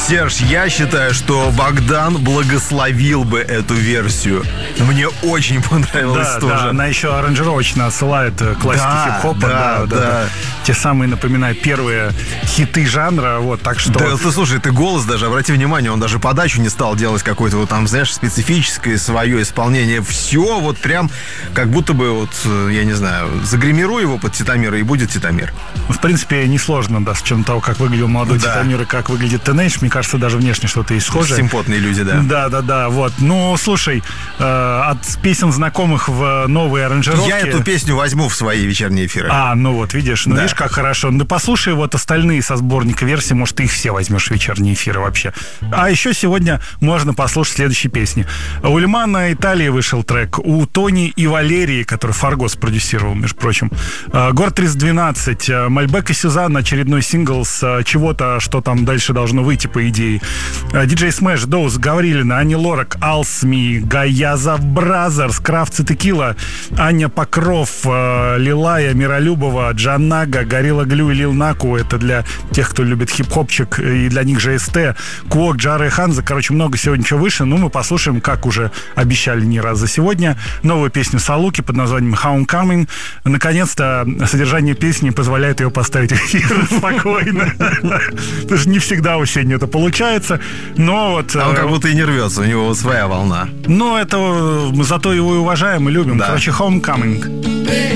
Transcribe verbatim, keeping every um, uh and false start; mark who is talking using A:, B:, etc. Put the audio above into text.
A: Серж, я считаю, что Богдан благословил бы эту версию. Мне очень понравилось
B: да,
A: тоже.
B: Да, она еще аранжировочно отсылает классики
A: да,
B: хип-хопа.
A: Да,
B: да,
A: да,
B: да, да. Те самые, напоминаю, первые хиты жанра. Вот, так что...
A: Да, ты слушай, ты голос даже, обрати внимание, он даже подачу не стал делать какое-то вот там, знаешь, специфическое свое исполнение. Все вот прям как будто бы вот, я не знаю, загримирую его под Титамира, и будет Титамир.
B: В принципе, несложно, да, с учетом того, как выглядел молодой да. Титамир и как выглядит Тенэйдж. Мне кажется, даже внешне что-то есть схожее.
A: Симпотные люди, да.
B: Да, да, да, вот. Ну, слушай, э, от песен знакомых в новые аранжировки...
A: Я эту песню возьму в свои вечерние эфиры.
B: А, ну вот, видишь, ну да. видишь, как хорошо. Ну, послушай вот остальные со сборника версий, может, ты их все возьмешь в вечерние эфиры вообще. А еще сегодня можно послушать следующие песни. У Лимана Италии вышел трек, у Тони и Валерии, который Фарго спродюсировал, между прочим. Город триста двенадцать, Мальбек и Сюзанна, очередной сингл с чего-то, что там дальше должно выйти, по идее. Диджей Смэш, Доуз, Гаврилина, Ани Лорак, Алсми, Гаязов Бразерс, Кравц и Текила, Аня Покров, Лилая, Миролюбова, Джанага, Горилла Глю и Лил Наку. Это для тех, кто любит хип-хопчик, и для них же СТ. Куок, Джара и Ханза. Короче, много сегодня чего выше. Ну, мы послушаем, как уже обещали не раз за сегодня, новую песню Салуки под названием Homecoming. Наконец-то содержание песни позволяет ее поставить в эфир спокойно. Потому что не всегда у Сени это получается. Но вот...
A: А он как будто и не рвется, у него своя волна.
B: Но это мы зато его и уважаем, и любим.
A: Да.
B: Короче, Homecoming.